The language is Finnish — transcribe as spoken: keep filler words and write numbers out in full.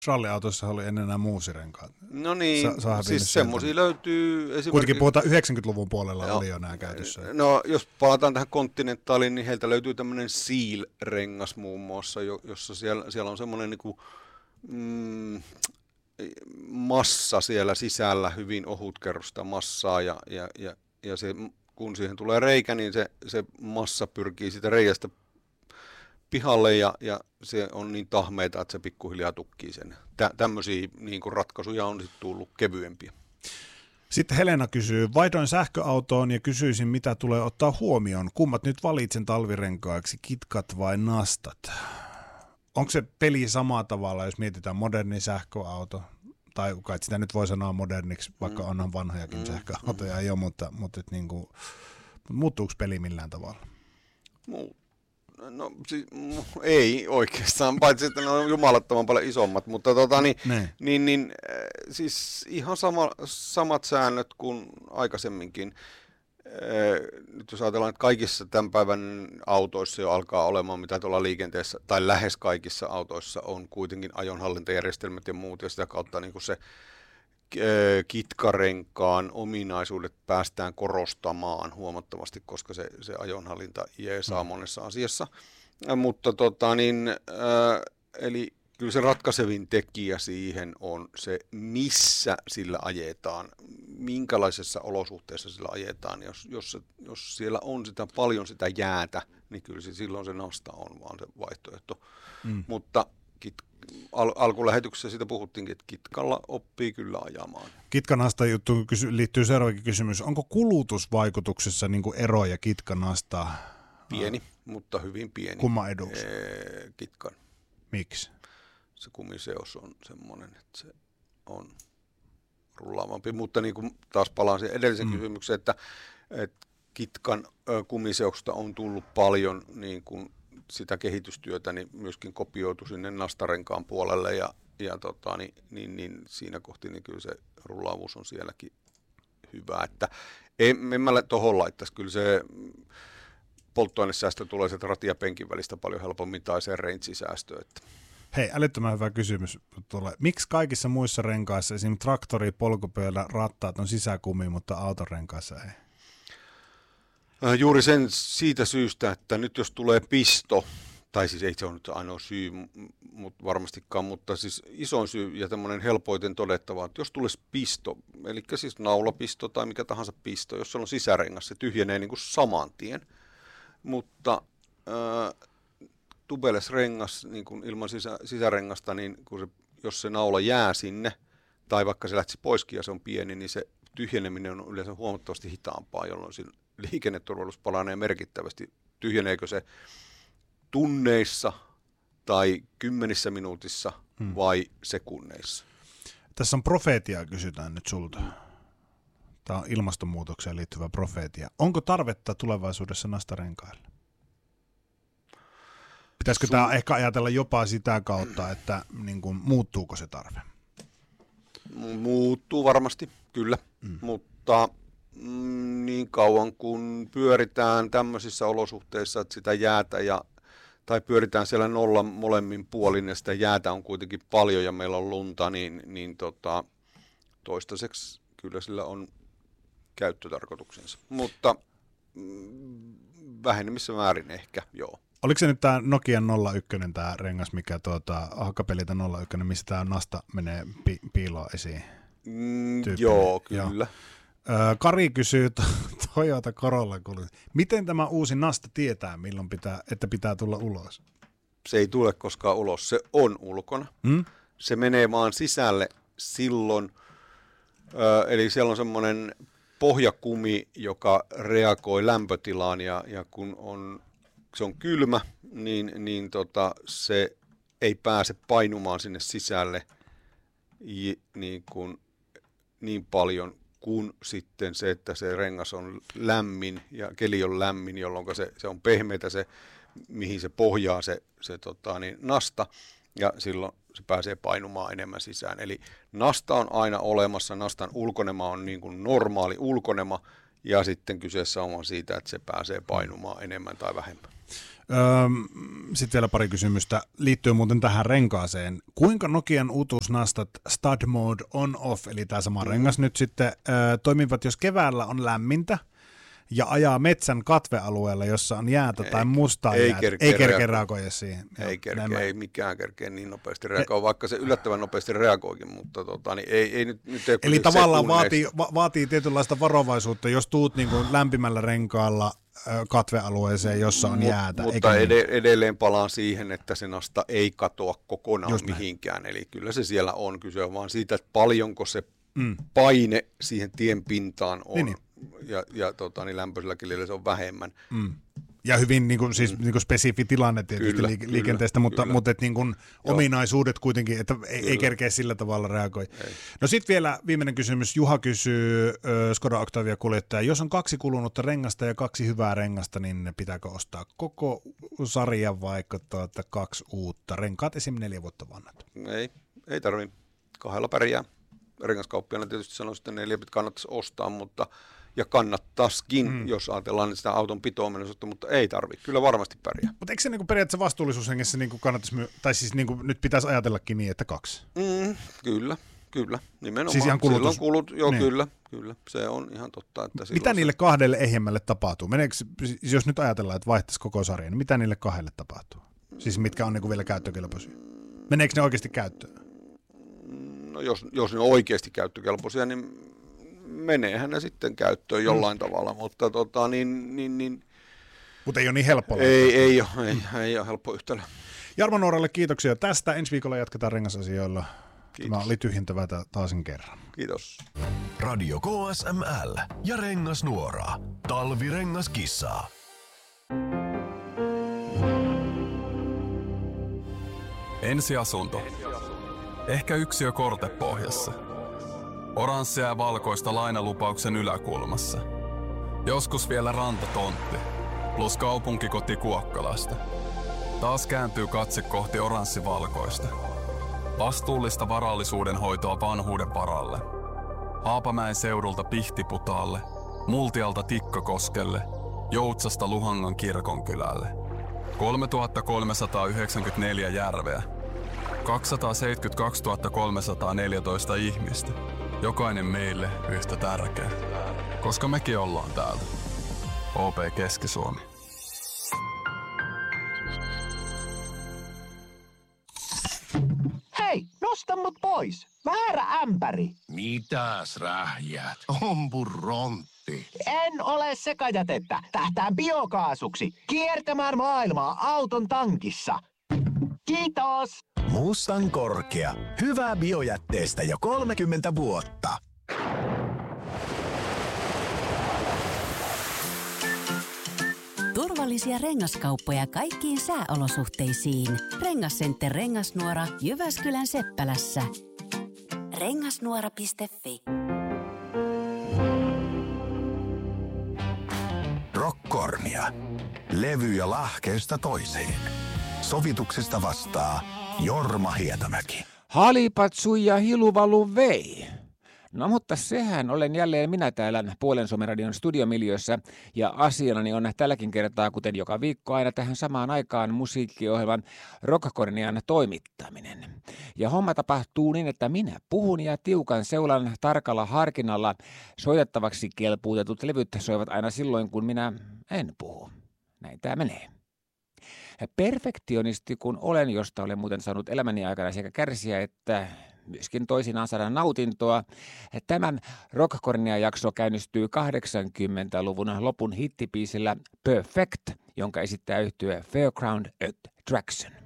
Ralliautoissa oli ennen nämä muusirenkaat. No niin, Sä, siis semmoisia löytyy esimerkiksi. Kuitenkin puhutaan yhdeksänkymmentäluvun puolella joo. Oli jo nämä käytössä. No jos palataan tähän Continentaliin, niin heiltä löytyy tämmöinen Seal-rengas muun muassa, jossa siellä, siellä on semmoinen niinku, mm, massa siellä sisällä, hyvin ohutkerrosta massaa ja, ja, ja, ja se, kun siihen tulee reikä, niin se, se massa pyrkii siitä reiästä pihalle ja, ja se on niin tahmeita, että se pikkuhiljaa tukkii sen. Tä, tämmöisiä niin kuin ratkaisuja on sitten tullut kevyempiä. Sitten Helena kysyy, vaihdoin sähköautoon ja kysyisin, mitä tulee ottaa huomioon. Kummat nyt valitsen talvirenkaaksi, kitkat vai nastat? Onko se peli samaa tavalla, jos mietitään moderni sähköauto? Tai kai sitä nyt voi sanoa moderniksi, vaikka onhan vanhojakin mm. sähköautoja mm. jo, mutta, mutta et niin kuin, muuttuuko peli millään tavalla? Muu. No siis, ei oikeastaan, paitsi että ne on jumalattoman paljon isommat, mutta tota, niin, niin, niin, siis ihan sama, samat säännöt kuin aikaisemminkin. Nyt jos ajatellaan, että kaikissa tämän päivän autoissa jo alkaa olemaan, mitä tuolla liikenteessä, tai lähes kaikissa autoissa on kuitenkin ajonhallintajärjestelmät ja muut, ja sitä kautta niin kuin se kitkarenkaan ominaisuudet päästään korostamaan huomattavasti, koska se, se ajonhallinta jeesaa monessa asiassa. Mutta tota niin, äh, eli kyllä se ratkaisevin tekijä siihen on se, missä sillä ajetaan, minkälaisessa olosuhteessa sillä ajetaan. Jos, jos, se, jos siellä on sitä paljon sitä jäätä, niin kyllä se, silloin se nasta on vaan se vaihtoehto. Mm. Mutta kit, al, alkulähetyksessä siitä puhuttiinkin, että kitkalla oppii kyllä ajamaan. Kitkanasta juttuun kysy, liittyy seuraavakin kysymys. Onko kulutusvaikutuksessa niin kuin eroja kitkanasta? Pieni, ah. mutta hyvin pieni. Kumman eduksi? Ee, kitkan. Miksi? Se kumiseos on semmoinen, että se on rullaavampi, mutta niin kuin taas palaan siihen edellisen mm. kysymykseen, että, että kitkan ö, kumiseoksesta on tullut paljon niin kuin sitä kehitystyötä, niin myöskin kopioitu sinne nastarenkaan puolelle ja, ja tota, niin, niin, niin siinä kohti niin kyllä se rullaavuus on sielläkin hyvä, että en, en mä tuohon laittaisi, kyllä se polttoainesäästö tulee sieltä ratin ja penkin välistä paljon helpommin tai se range-säästö, että hei, älyttömän hyvä kysymys tulee. Miksi kaikissa muissa renkaissa, esimerkiksi traktori, polkupyöllä, rattaat on sisäkumi, mutta autorenkaissa ei? Juuri sen siitä syystä, että nyt jos tulee pisto, tai siis ei se ole nyt ainoa syy mutta varmastikaan, mutta siis isoin syy ja tämmöinen helpoiten todettava, että jos tulisi pisto, eli siis naulapisto tai mikä tahansa pisto, jos se on sisärengas, se tyhjenee niin kuin saman tien, mutta Äh, tubeless-rengas niin kuin ilman sisä, sisärengasta, niin kun se, jos se naula jää sinne, tai vaikka se lähtisi poiskin ja se on pieni, niin se tyhjeneminen on yleensä huomattavasti hitaampaa, jolloin liikenneturvallisuus paranee merkittävästi. Tyhjeneekö se tunneissa tai kymmenissä minuutissa hmm. vai sekunneissa? Tässä on profeetia, kysytään nyt sulta. Tämä on ilmastonmuutokseen liittyvä profeetia. Onko tarvetta tulevaisuudessa nastarenkaille? Pitäisikö Sun... tämä ehkä ajatella jopa sitä kautta, että niin kuin, muuttuuko se tarve? Muuttuu varmasti, kyllä, mm. mutta mm, niin kauan kun pyöritään tämmöisissä olosuhteissa, että sitä jäätä ja, tai pyöritään siellä nollan molemmin puolin ja sitä jäätä on kuitenkin paljon ja meillä on lunta, niin, niin tota, toistaiseksi kyllä sillä on käyttötarkoituksensa, mutta mm, vähenemmissä määrin ehkä, joo. Oliko se nyt tämä Nokian nolla yksi, tämä rengas, mikä tuota, Hakapeliltä nolla yksi, missä tämä nasta menee pi- piiloon esiin? Mm, joo, kyllä. Joo. Kari kysyy Toyota Corolla, miten tämä uusi nasta tietää, milloin pitää, että pitää tulla ulos? Se ei tule koskaan ulos, se on ulkona. Hmm? Se menee vaan sisälle silloin, eli siellä on semmoinen pohjakumi, joka reagoi lämpötilaan ja, ja kun on se on kylmä, niin, niin tota, se ei pääse painumaan sinne sisälle niin, kuin, niin paljon kuin sitten se, että se rengas on lämmin ja keli on lämmin, jolloin se, se on pehmeätä se, mihin se pohjaa se, se tota, niin, nasta ja silloin se pääsee painumaan enemmän sisään. Eli nasta on aina olemassa, nastan ulkonema on niin kuin normaali ulkonema ja sitten kyseessä on siitä, että se pääsee painumaan enemmän tai vähemmän. Sitten vielä pari kysymystä liittyy muuten tähän renkaaseen. Kuinka Nokian uutuusnastat Stud Mode On-Off, eli tämä sama rengas nyt sitten, ö, toimivat, jos keväällä on lämmintä ja ajaa metsän katvealueella, jossa on jäätä ei, tai mustaa ei jäätä? Kerkeä ei kerkeä reagoida siihen. Ei kerkeä, ei mikään kerkeä niin nopeasti reagoi, vaikka se yllättävän nopeasti reagoikin, mutta tota, niin ei, ei nyt, nyt ei eli tavallaan vaatii, va- vaatii tietynlaista varovaisuutta, jos tuut niin kuin lämpimällä renkaalla katvealueeseen, jossa on jäätä. Mut, mutta ed- edelleen palaan siihen, että se nasta ei katoa kokonaan just mihinkään. Näin. Eli kyllä se siellä on. Kyse on vaan siitä, että paljonko se mm. paine siihen tien pintaan on. Niin, niin. Ja, ja tota, niin lämpöisellä kelillä se on vähemmän. Mm. Ja hyvin niin kuin, siis, mm. niin kuin spesifi tilanne tietysti kyllä, liike- liikenteestä, kyllä, mutta, kyllä. mutta et, niin kuin, ominaisuudet kuitenkin, että ei, ei kerkeä sillä tavalla reagoi. Ei. No sitten vielä viimeinen kysymys. Juha kysyy, äh, Skoda Octavia kuljettaja, jos on kaksi kulunutta rengasta ja kaksi hyvää rengasta, niin pitääkö ostaa koko sarja vaikka tuota, kaksi uutta? Renkaat esim. neljä vuotta vanhat. Ei, ei tarvitse. Kahdella pärjää. Rengaskauppiaana tietysti sanoisin, että neljä kannattaisi ostaa, mutta ja kannattaisikin, mm. jos ajatellaan sitä auton pitoa menossa, mutta ei tarvitse. Kyllä varmasti pärjää. Mutta eikö se niinku periaatteessa vastuullisuushengessä niinku kannattaisi, my- tai siis niinku nyt pitäisi ajatellakin niin, että kaksi? Mm, kyllä, kyllä. Nimenomaan. Siis ihan kulutus? Silloin kulut, joo niin. kyllä, kyllä. Se on ihan totta. Että mitä se... niille kahdelle ehjemmälle tapahtuu? Meneekö, jos nyt ajatellaan, että vaihtaisi koko sarjan, niin mitä niille kahdelle tapahtuu? Siis mitkä on niinku vielä käyttökelpoisia? Meneekö ne oikeasti käyttöön? No jos, jos ne on oikeasti käyttökelpoisia, niin meneehän ne sitten käyttöön jollain mm. tavalla, mutta tota niin... niin, niin mutta ei ole niin helppo. Ei, ei, ole, ei, ei ole helppo yhtälö. Jarmo Nuoralle kiitoksia tästä. Ensi viikolla jatketaan rengasasioilla. Kiitos. Tämä oli tyhjentävää taasen kerran. Kiitos. Radio K S M L ja Rengas Nuora. Talvirengas kissaa. Ensiasunto. Ehkä yksiö kortepohjassa. Oranssia ja valkoista lainalupauksen yläkulmassa. Joskus vielä rantatontti, plus kaupunkikoti Kuokkalasta. Taas kääntyy katse kohti oranssi-valkoista. Vastuullista varallisuuden hoitoa vanhuuden varalle. Haapamäen seudulta Pihtiputaalle, Multialta Tikkakoskelle, Joutsasta Luhangan kirkonkylälle. kolmetuhattakolmesataayhdeksänkymmentäneljä järveä. kaksisataaseitsemänkymmentäkaksituhatta kolmesataaneljätoista ihmistä. Jokainen meille yhtä tärkeä. Koska mekin ollaan täältä. O P Keski-Suomi. Hei, nosta mut pois. Väärä ämpäri. Mitäs rähjät? Ompurontti. En ole sekajätettä. Tähtään biokaasuksi. Kiertämään maailmaa auton tankissa. Kiitos. Mustan korkea. Hyvää biojätteestä jo kolmekymmentä vuotta. Turvallisia rengaskauppoja kaikkiin sääolosuhteisiin. Rengascenter Rengasnuora Jyväskylän Seppälässä. rengasnuora piste fi. Rockkornia. Levyjä lahkeesta toiseen. Sovituksesta vastaa Jorma Hietamäki. Halipatsu ja hiluvalu vei. No mutta sehän olen jälleen minä täällä Puolen Suomen radion studiomiljössä ja asianani on tälläkin kertaa, kuten joka viikko aina tähän samaan aikaan musiikkiohjelman Rockkornian toimittaminen. Ja homma tapahtuu niin, että minä puhun ja tiukan seulan tarkalla harkinnalla soitettavaksi kelpuutetut levyt soivat aina silloin, kun minä en puhu. Näin tämä menee. Perfektionisti kun olen, josta olen muuten saanut elämäni aikana sekä kärsiä että myöskin toisinaan saada nautintoa. Tämän Rockkornia-jakso käynnistyy kahdeksankymmentäluvun lopun hittipiisillä Perfect, jonka esittää yhtye Fairground Attraction.